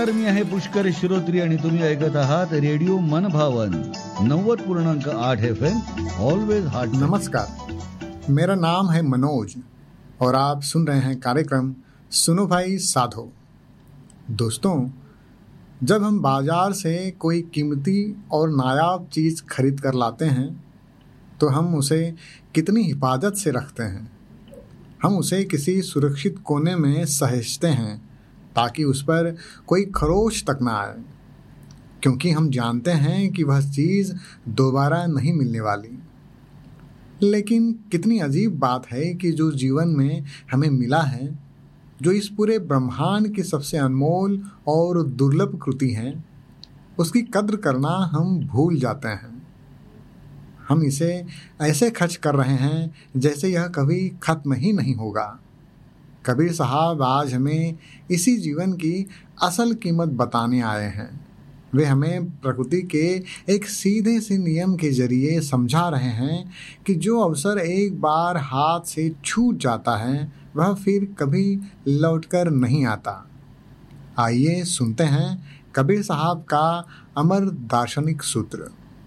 मी आहे पुष्कर श्रोत्री आणि तुम्ही ऐकत आहात रेडिओ मनभावन 90.8 FM ऑलवेज हार्ट। नमस्कार, मेरा नाम है मनोज और आप सुन रहे हैं कार्यक्रम सुनो भाई साधो। दोस्तों, जब हम बाजार से कोई कीमती और नायाब चीज़ खरीद कर लाते हैं तो हम उसे कितनी हिफाजत से रखते हैं। हम उसे किसी सुरक्षित कोने में सहेजते हैं ताकि उस पर कोई खरोच तक ना आए, क्योंकि हम जानते हैं कि वह चीज़ दोबारा नहीं मिलने वाली। लेकिन कितनी अजीब बात है कि जो जीवन में हमें मिला है, जो इस पूरे ब्रह्मांड की सबसे अनमोल और दुर्लभ कृति है, उसकी कद्र करना हम भूल जाते हैं। हम इसे ऐसे खर्च कर रहे हैं जैसे यह कभी खत्म ही नहीं होगा। कबीर साहब आज हमें इसी जीवन की असल कीमत बताने आए हैं। वे हमें प्रकृति के एक सीधे से नियम के जरिए समझा रहे हैं कि जो अवसर एक बार हाथ से छूट जाता है वह फिर कभी लौटकर नहीं आता। आइए सुनते हैं कबीर साहब का अमर दार्शनिक सूत्र।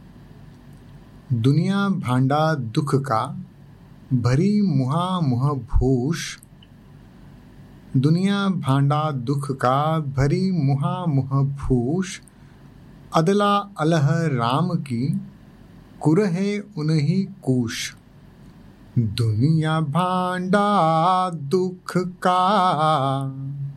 दुनिया भांडा दुख का, भरी मुहा मुह भूष। दुनिया भांडा दुख का, भरी मुहा मुह भूष। अदला अलह राम की, कुरहे उन्हीं कूश। दुनिया भांडा दुख का,